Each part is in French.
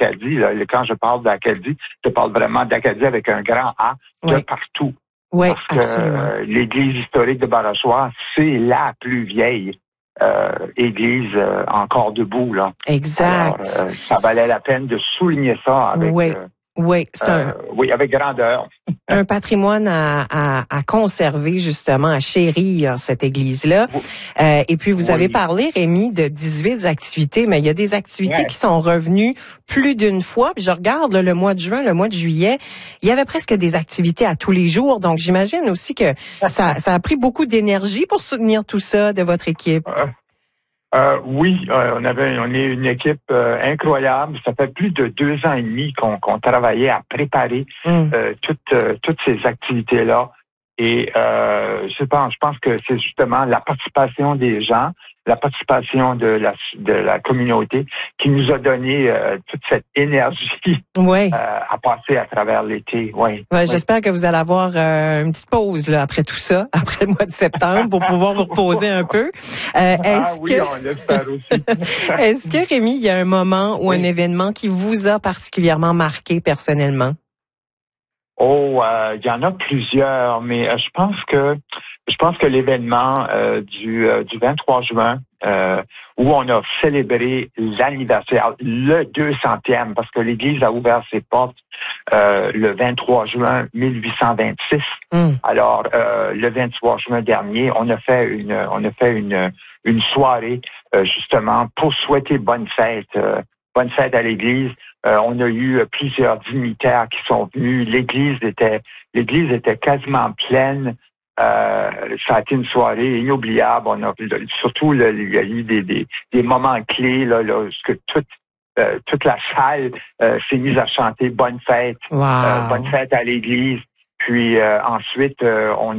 d'Acadie. Là. Quand je parle d'Acadie, je parle vraiment d'Acadie avec un grand A de partout. Oui, parce absolument. que l'église historique de Baраsoire, c'est la plus vieille église encore debout. Là. Exact. Alors, ça valait la peine de souligner ça avec... Oui, c'est oui, avec grandeur. Un patrimoine à conserver, justement, à chérir cette église-là. Et puis, vous avez parlé, Rémi, de 18 activités, mais il y a des activités qui sont revenues plus d'une fois. Puis je regarde le mois de juin, le mois de juillet, il y avait presque des activités à tous les jours. Donc, j'imagine aussi que ça a pris beaucoup d'énergie pour soutenir tout ça de votre équipe. Oui, on est une équipe incroyable. Ça fait plus de 2 ans et demi qu'on travaillait à préparer toutes ces activités-là. Et je pense que c'est justement la participation des gens, la participation de la communauté qui nous a donné toute cette énergie à passer à travers l'été. Oui. J'espère que vous allez avoir une petite pause là, après tout ça, après le mois de septembre, pour pouvoir vous reposer un peu. On l'espère aussi. Est-ce que, Rémi, il y a un moment ou un événement qui vous a particulièrement marqué personnellement? Il y en a plusieurs, mais je pense que l'événement du 23 juin où on a célébré l'anniversaire, le 200e, parce que l'Église a ouvert ses portes le 23 juin 1826. Alors le 23 juin dernier, on a fait une soirée justement pour souhaiter bonne fête. Bonne fête à l'Église. On a eu plusieurs dignitaires qui sont venus. L'église était quasiment pleine. Ça a été une soirée inoubliable. Surtout, il y a eu des moments clés, là, que toute la salle s'est mise à chanter Bonne fête. Bonne fête à l'Église. Puis ensuite, on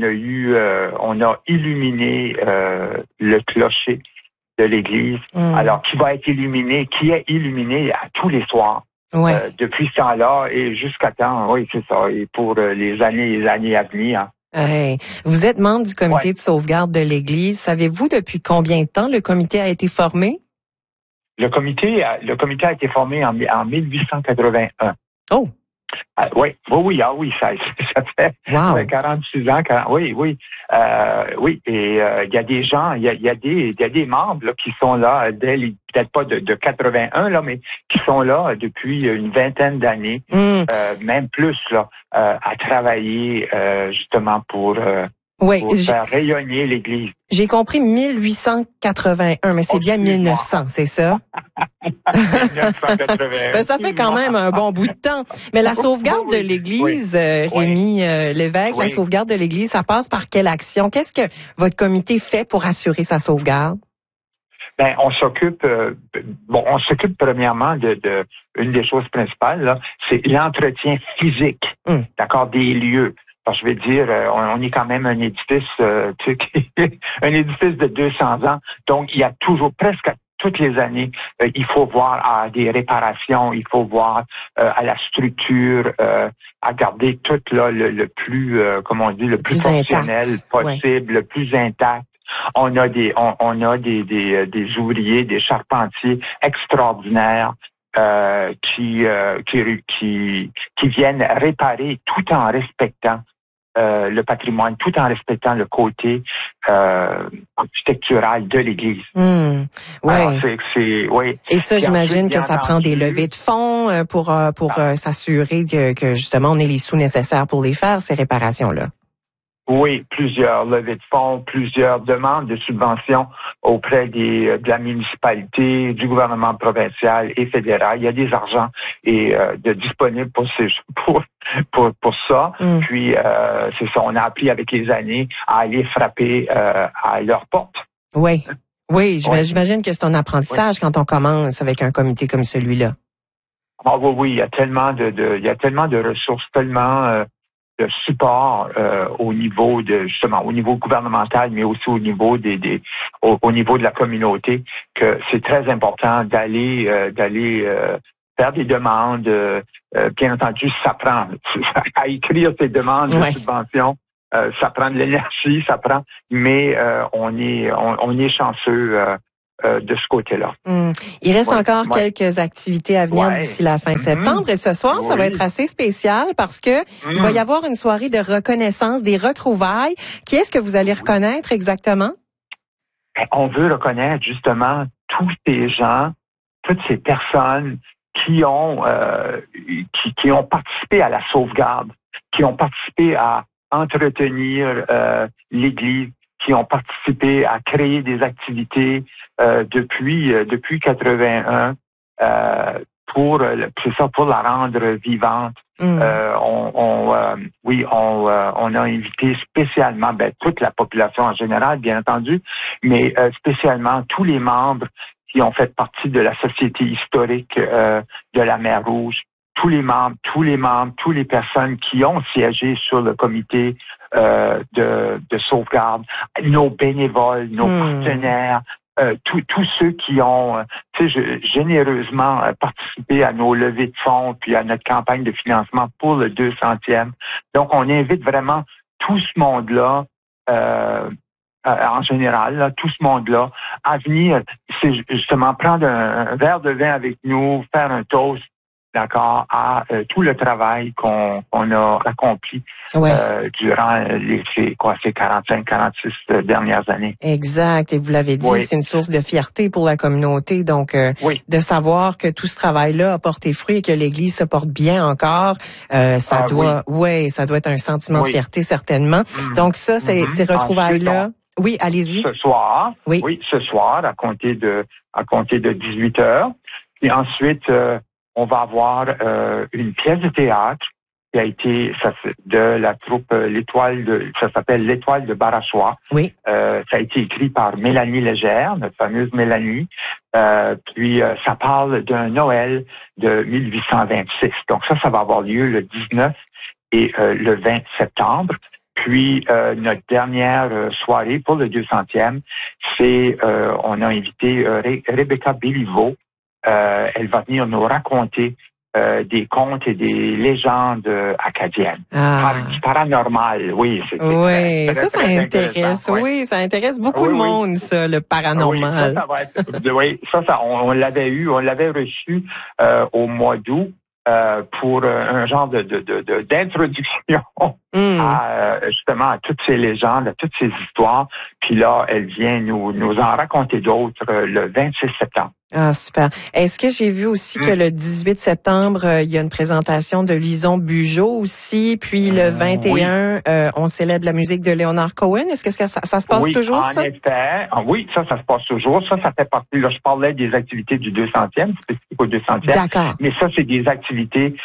a illuminé le clocher de l'Église, alors qui est illuminé à tous les soirs depuis ce temps-là et jusqu'à temps, c'est ça, et pour les années à venir. Vous êtes membre du comité de sauvegarde de l'Église. Savez-vous depuis combien de temps le comité a été formé? Le comité a été formé en 1881. Oh! Oui, ça fait 46 ans. Oui. Et il y a des gens, il y a des membres là, qui sont là peut-être pas de 81 là, mais qui sont là depuis une vingtaine d'années, même plus là, à travailler justement pour faire rayonner l'Église. J'ai compris 1881, mais c'est bien 1900, c'est ça? 1981. Ça fait quand même un bon bout de temps. Mais la sauvegarde de l'Église, Rémi Lévesque, la sauvegarde de l'Église, ça passe par quelle action? Qu'est-ce que votre comité fait pour assurer sa sauvegarde? On s'occupe premièrement de une des choses principales, là, c'est l'entretien physique, d'accord, des lieux. Parce que je vais dire, on est quand même un édifice, un édifice de 200 ans. Donc, il y a toujours, presque toutes les années, il faut voir à des réparations, il faut voir à la structure, à garder tout là le plus, le plus fonctionnel possible, le plus intact. On a des ouvriers, des charpentiers extraordinaires. Qui viennent réparer tout en respectant le patrimoine, tout en respectant le côté architectural de l'Église. Alors, Et ça, j'imagine que ça prend des levées de fonds pour s'assurer que justement on ait les sous nécessaires pour les faire, ces réparations-là. Oui, plusieurs levées de fonds, plusieurs demandes de subventions auprès de la municipalité, du gouvernement provincial et fédéral. Il y a des argents disponibles pour ça. Puis c'est ça, on a appris avec les années à aller frapper à leur porte. Oui, j'imagine que c'est un apprentissage quand on commence avec un comité comme celui-là. Oui, il y a tellement de ressources, tellement de support au niveau gouvernemental, mais aussi au niveau au niveau de la communauté, que c'est très important d'aller faire des demandes. Bien entendu, ça prend à écrire ces demandes de subvention. Ça prend de l'énergie, mais on est chanceux de ce côté-là. Il reste encore quelques activités à venir d'ici la fin septembre. Et ce soir, ça va être assez spécial parce que il va y avoir une soirée de reconnaissance, des retrouvailles. Qui est-ce que vous allez reconnaître exactement? On veut reconnaître justement tous ces gens, toutes ces personnes qui ont participé à la sauvegarde, qui ont participé à entretenir l'Église, qui ont participé à créer des activités depuis 81 pour la rendre vivante. On a invité spécialement toute la population en général, bien entendu, mais spécialement tous les membres qui ont fait partie de la Société historique de la Mer Rouge, tous les membres, toutes les personnes qui ont siégé sur le comité de sauvegarde, nos bénévoles, nos partenaires, tous ceux qui ont généreusement participé à nos levées de fonds puis à notre campagne de financement pour le 200e. Donc, on invite vraiment tout ce monde-là, en général, là, tout ce monde-là, à venir justement prendre un verre de vin avec nous, faire un toast, d'accord, à tout le travail qu'on a accompli durant ces 45-46 dernières années. Exact. Et vous l'avez dit, c'est une source de fierté pour la communauté. Donc, de savoir que tout ce travail-là a porté fruit et que l'Église se porte bien encore, ça doit être un sentiment de fierté certainement. Donc ça, ces retrouvailles-là. Oui, allez-y. Ce soir, ce soir, à compter de 18h. Et ensuite, on va avoir une pièce de théâtre qui a été de la troupe ça s'appelle l'Étoile de Barachois. Oui. Ça a été écrit par Mélanie Légère, notre fameuse Mélanie. Puis ça parle d'un Noël de 1826. Donc ça va avoir lieu le 19 et le 20 septembre. Puis notre dernière soirée pour le 200e, c'est on a invité Rebecca Béliveau. Elle va venir nous raconter des contes et des légendes acadiennes. Du paranormal, oui. Ça intéresse. Oui, ça intéresse beaucoup de monde, ça, le paranormal. On l'avait reçu au mois d'août. Pour un genre d'introduction justement à toutes ces légendes, à toutes ces histoires. Puis là, elle vient nous en raconter d'autres le 26 septembre. Ah, super. Est-ce que j'ai vu aussi que le 18 septembre, il y a une présentation de Lison Bugeaud aussi, puis le 21, on célèbre la musique de Leonard Cohen. Est-ce que ça se passe toujours, ça? Oui, en effet. Oui, ça se passe toujours. Ça fait partie, là, je parlais des activités du 200e, spécifiques au 200e. D'accord. Mais ça, c'est des activités,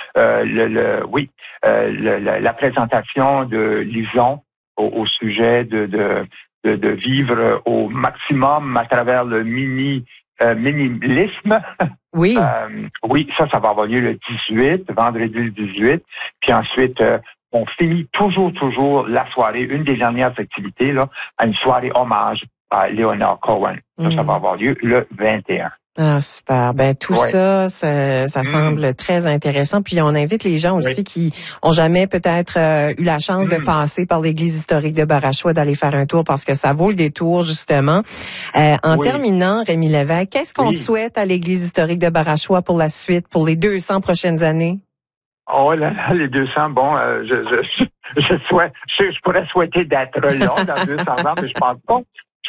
la présentation de Lison au sujet de vivre au maximum à travers le minimalisme. Oui. Ça va avoir lieu le 18, vendredi le 18. Puis ensuite, on finit toujours la soirée, une des dernières activités, là, à une soirée hommage à Leonard Cohen. Ça va avoir lieu le 21. Ah, super. Ben, tout ça semble très intéressant. Puis, on invite les gens aussi qui ont jamais peut-être eu la chance de passer par l'église historique de Barachois d'aller faire un tour parce que ça vaut le détour, justement. En terminant, Rémi Lévesque, qu'est-ce qu'on souhaite à l'église historique de Barachois pour la suite, pour les 200 prochaines années? Oh là là, les 200, bon, je pourrais souhaiter d'être là dans 200 ans, mais je pense pas.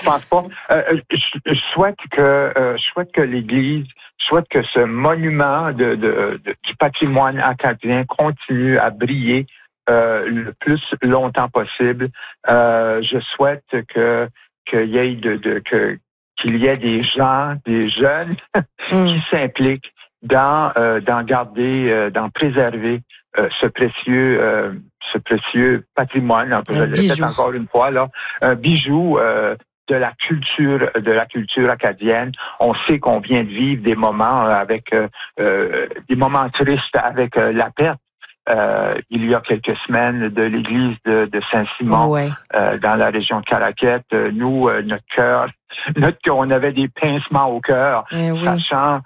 Je souhaite que l'Église, que ce monument du patrimoine acadien continue à briller le plus longtemps possible. Je souhaite qu'il y ait des gens, des jeunes qui s'impliquent dans préserver ce précieux patrimoine. Je le répète encore une fois là, un bijou. De la culture acadienne. On sait qu'on vient de vivre des moments des moments tristes avec la perte il y a quelques semaines de l'église de Saint-Simon dans la région de Caraquette. Nous, notre cœur, on avait des pincements au cœur, sachant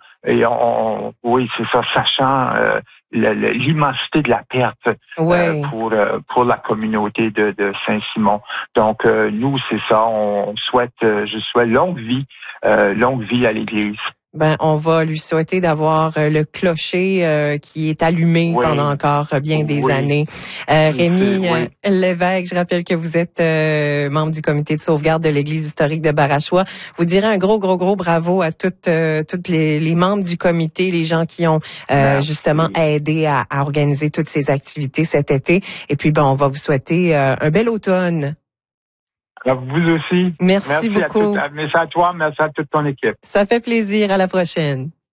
sachant l'immensité de la perte pour la communauté de Saint-Simon. Donc nous, c'est ça. Je souhaite longue vie à l'Église. Ben, on va lui souhaiter d'avoir le clocher qui est allumé pendant encore bien des années. Rémi Lévesque, je rappelle que vous êtes membre du comité de sauvegarde de l'Église historique de Barachois. Vous direz un gros bravo à toutes les membres du comité, les gens qui ont justement aidé à organiser toutes ces activités cet été. Et puis, on va vous souhaiter un bel automne. Vous aussi. Merci beaucoup. Merci à toi, merci à toute ton équipe. Ça fait plaisir. À la prochaine.